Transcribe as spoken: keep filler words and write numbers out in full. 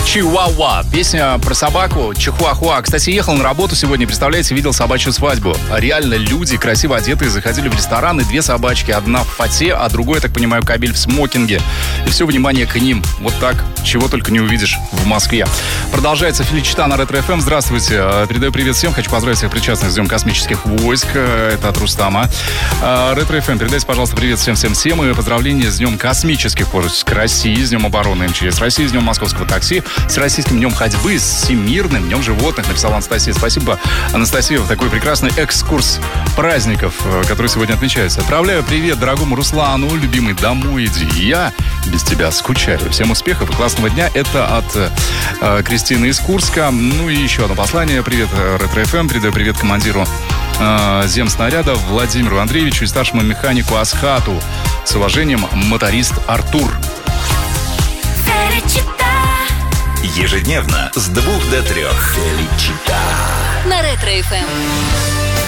Чиуауа. Песня про собаку Чихуахуа. Кстати, ехал на работу сегодня, представляете, видел собачью свадьбу. Реально люди, красиво одетые, заходили в ресторан, и две собачки. Одна в фате, а другой, я так понимаю, кабель в смокинге. И все внимание к ним. Вот так, чего только не увидишь в Москве. Продолжается Феличита на Ретро эф эм. Здравствуйте. Передаю привет всем. Хочу поздравить всех причастных с Днем космических войск. Это от Рустама. Ретро эф эм. Передайте, пожалуйста, привет всем-всем-всем. И поздравления с Днем космических войск России, с Днем обороны эм че эс России, с Днем московского такси, с Российским днем ходьбы, с Всемирным днем животных, написала Анастасия. Спасибо, Анастасия, за такой прекрасный экскурс праздников, который сегодня отмечается. Отправляю привет дорогому Руслану, любимый, домой иди. Я без тебя скучаю. Всем успехов и классного дня. Это от э, Кристины из Курска. Ну и еще одно послание. Привет, Ретро эф эм. Передаю привет командиру э, земснаряда Владимиру Андреевичу и старшему механику Асхату. С уважением, моторист Артур. Ежедневно с двух до трех. Феличита. На Ретро эф эм.